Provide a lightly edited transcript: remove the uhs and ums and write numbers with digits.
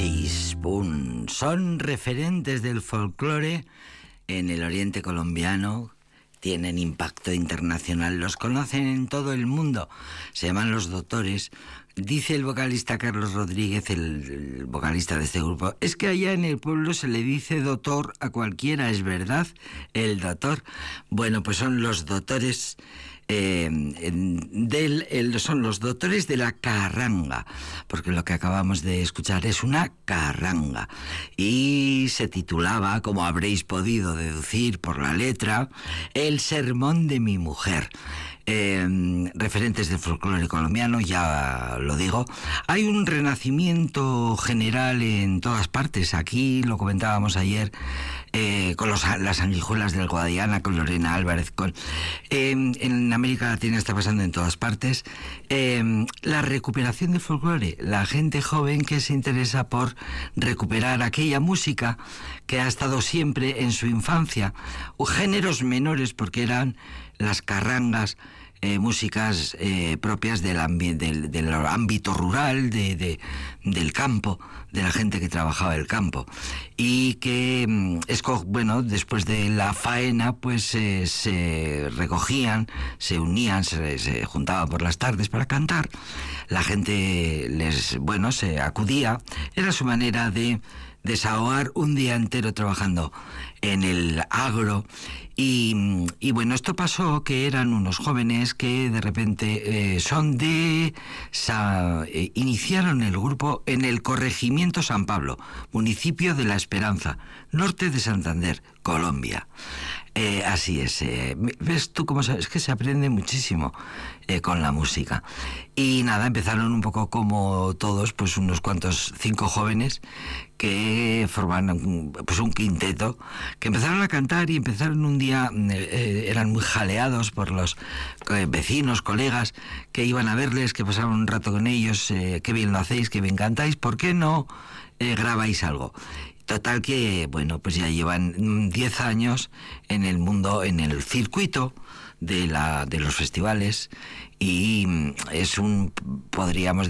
Chispún son referentes del folclore en el oriente colombiano, tienen impacto internacional, los conocen en todo el mundo, se llaman Los Doctores. Dice el vocalista Carlos Rodríguez, el vocalista de este grupo, es que allá en el pueblo se le dice doctor a cualquiera, ¿es verdad? El doctor. Bueno, pues son los doctores... son los doctores de la carranga, porque lo que acabamos de escuchar es una carranga y se titulaba, como habréis podido deducir por la letra, El sermón de mi mujer. Referentes del folclore colombiano, ya lo digo. Hay un renacimiento general en todas partes. Aquí lo comentábamos ayer con las sanguijuelas del Guadiana, con Lorena Álvarez, en América Latina está pasando en todas partes. La recuperación del folclore, la gente joven que se interesa por recuperar aquella música que ha estado siempre en su infancia, o géneros menores, porque eran las carrangas, músicas propias del ámbito rural, del campo, de la gente que trabajaba el campo, y que, después de la faena, pues se recogían, se unían, se juntaban por las tardes para cantar. La gente se acudía, era su manera de desahogar un día entero trabajando en el agro. Y bueno, esto pasó que eran unos jóvenes que de repente iniciaron el grupo en el corregimiento San Pablo, municipio de La Esperanza, norte de Santander, Colombia. Así es, ves tú cómo sabes, que se aprende muchísimo con la música. Y nada, empezaron un poco como todos, pues unos cuantos 5 jóvenes que forman pues un quinteto, que empezaron a cantar y empezaron un día, eran muy jaleados por los vecinos, colegas que iban a verles, que pasaban un rato con ellos, qué bien lo hacéis, qué bien cantáis, ¿por qué no grabáis algo? Total que, pues ya llevan 10 años en el mundo, en el circuito de los festivales, y es podríamos